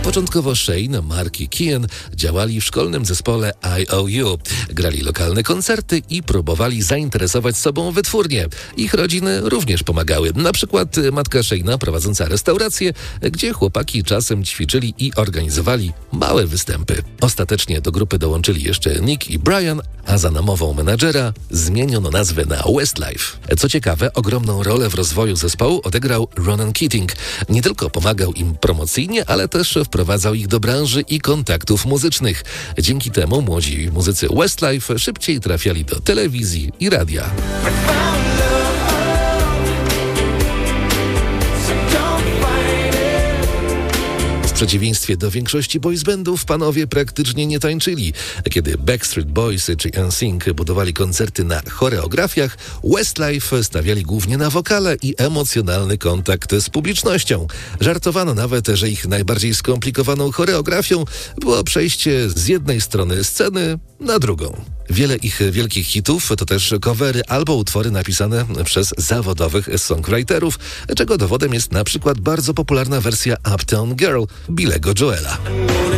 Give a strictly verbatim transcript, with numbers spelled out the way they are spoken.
Początkowo Shane, Mark i Kian działali w szkolnym zespole I O U. Grali lokalne koncerty i próbowali zainteresować sobą wytwórnie. Ich rodziny również pomagały. Na przykład matka Shane'a prowadząca restaurację, gdzie chłopaki czasem ćwiczyli i organizowali małe występy. Ostatecznie do grupy dołączyli jeszcze Nick i Brian, a za namową menadżera zmieniono nazwę na Westlife. Co ciekawe, ogromną rolę w rozwoju zespołu odegrał Ronan Keating. Nie tylko pomagał im promocyjnie, ale też wprowadzał ich do branży i kontaktów muzycznych. Dzięki temu młodzi muzycy Westlife szybciej trafiali do telewizji i radia. W przeciwieństwie do większości boys bandów, panowie praktycznie nie tańczyli. Kiedy Backstreet Boys czy N Sync budowali koncerty na choreografiach, Westlife stawiali głównie na wokale i emocjonalny kontakt z publicznością. Żartowano nawet, że ich najbardziej skomplikowaną choreografią było przejście z jednej strony sceny na drugą. Wiele ich wielkich hitów to też covery albo utwory napisane przez zawodowych songwriterów, czego dowodem jest na przykład bardzo popularna wersja Uptown Girl Billego Joela.